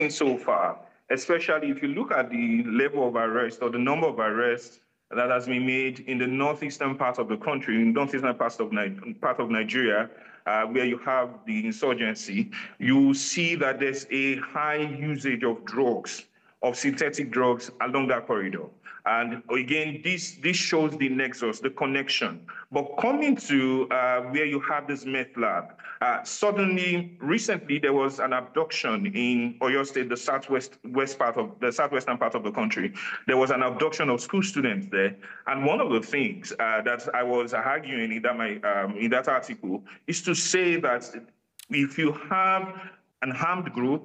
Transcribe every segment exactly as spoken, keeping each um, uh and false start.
so far, especially if you look at the level of arrest or the number of arrests that has been made in the northeastern part of the country, in the northeastern part of, part of Nigeria, uh, where you have the insurgency, you see that there's a high usage of drugs, of synthetic drugs along that corridor. And again, this, this shows the nexus, the connection. But coming to uh, where you have this meth lab, uh, suddenly, recently, there was an abduction in Oyo State, the southwest west part of the southwestern part of the country. There was an abduction of school students there. And one of the things uh, that I was arguing in that, my, um, in that article is to say that if you have an armed group,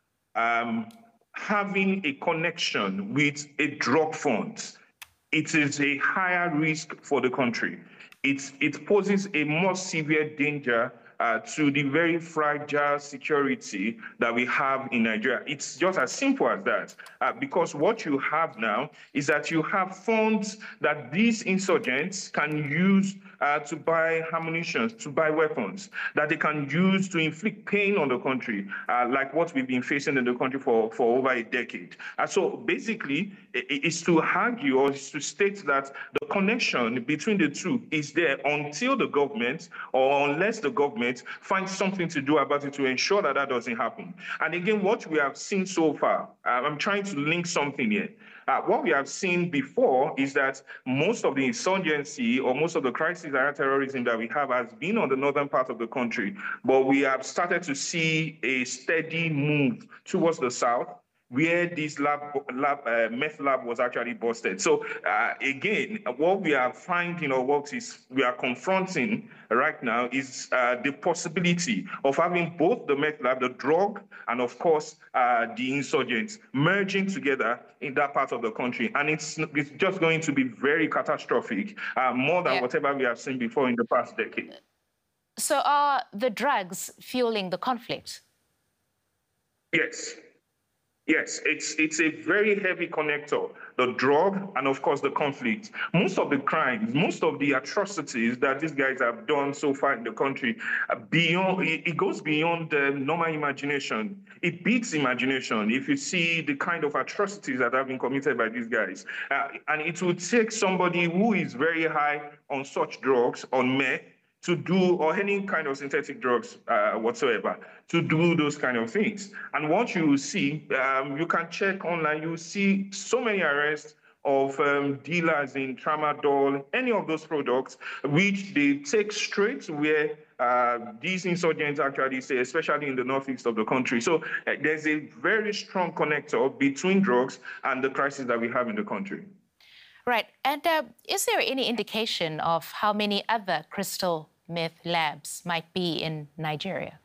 um, having a connection with a drug fund, it is a higher risk for the country. It, it poses a more severe danger uh, to the very fragile security that we have in Nigeria. It's just as simple as that, uh, because what you have now is that you have funds that these insurgents can use uh, to buy ammunition, to buy weapons, that they can use to inflict pain on the country, uh, like what we've been facing in the country for, for over a decade. Uh, so basically, it's to argue or it's to state that the connection between the two is there until the government, or unless the government finds something to do about it to ensure that that doesn't happen. And again, what we have seen so far, uh, I'm trying to link something here. Uh, what we have seen before is that most of the insurgency or most of the crisis and terrorism that we have has been on the northern part of the country, but we have started to see a steady move towards the south, where this lab, lab uh, meth lab was actually busted. So uh, again, what we are finding or what is we are confronting right now is uh, the possibility of having both the meth lab, the drug, and of course uh, the insurgents merging together in that part of the country. And it's, it's just going to be very catastrophic, uh, more than yeah. whatever we have seen before in the past decade. So are the drugs fueling the conflict? Yes. Yes, it's, it's a very heavy connector, the drug and, of course, the conflict. Most of the crimes, most of the atrocities that these guys have done so far in the country, beyond, it goes beyond the normal imagination. It beats imagination if you see the kind of atrocities that have been committed by these guys. Uh, and it would take somebody who is very high on such drugs, on meth, to do, or any kind of synthetic drugs uh, whatsoever, to do those kind of things. And what you will see, um, you can check online, you will see so many arrests of um, dealers in tramadol, any of those products, which they take straight where uh, these insurgents actually say, especially in the northeast of the country. So uh, there's a very strong connector between drugs and the crisis that we have in the country. Right. And uh, is there any indication of how many other crystal meth labs might be in Nigeria?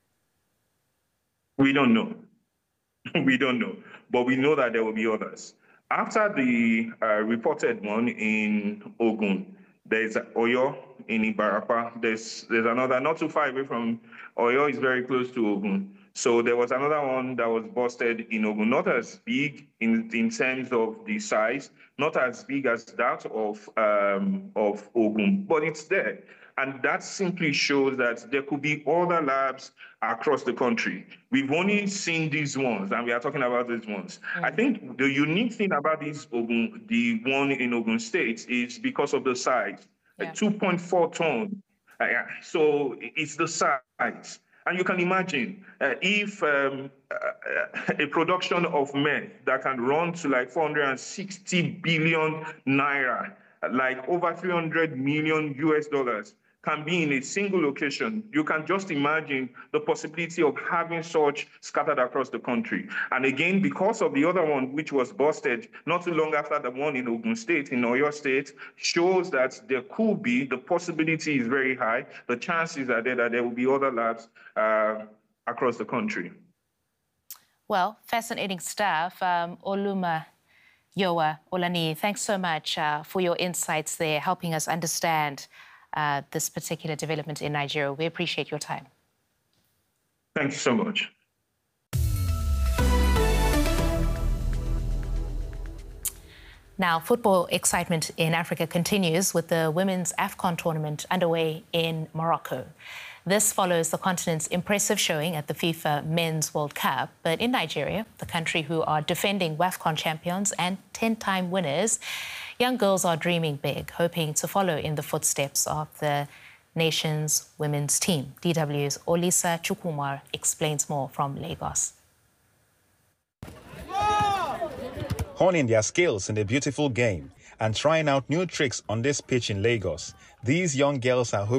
We don't know. We don't know. But we know that there will be others. After the uh, reported one in Ogun, there's Oyo in Ibarapa. There's, there's another not too far away from Oyo, is very close to Ogun. So there was another one that was busted in Ogun, not as big in, in terms of the size, not as big as that of, um, of Ogun, but it's there. And that simply shows that there could be other labs across the country. We've only seen these ones, and we are talking about these ones. Mm-hmm. I think the unique thing about this Ogun, the one in Ogun State, is because of the size, yeah. two point four tons. Uh, so it's the size. And you can imagine uh, if um, uh, a production of meth that can run to like four hundred sixty billion naira, like over three hundred million U S dollars, can be in a single location, you can just imagine the possibility of having such scattered across the country. And again, because of the other one, which was busted not too long after the one in Ogun State, in Oyo State, shows that there could be, the possibility is very high, the chances are there that there will be other labs uh, across the country. Well, fascinating stuff. Um, Oluma Yowa Olani, thanks so much uh, for your insights there, helping us understand Uh, this particular development in Nigeria. We appreciate your time. Thank you so much. Now, football excitement in Africa continues with the Women's AFCON tournament underway in Morocco. This follows the continent's impressive showing at the FIFA Men's World Cup. But in Nigeria, the country who are defending WAFCON champions and ten-time winners, young girls are dreaming big, hoping to follow in the footsteps of the nation's women's team. D W's Olisa Chukwumar explains more from Lagos. Honing their skills in the beautiful game and trying out new tricks on this pitch in Lagos, these young girls are hoping